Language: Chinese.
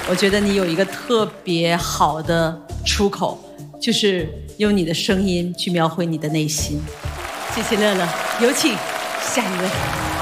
我觉得你有一个特别好的出口，就是用你的声音去描绘你的内心。谢谢乐乐，有请下一位。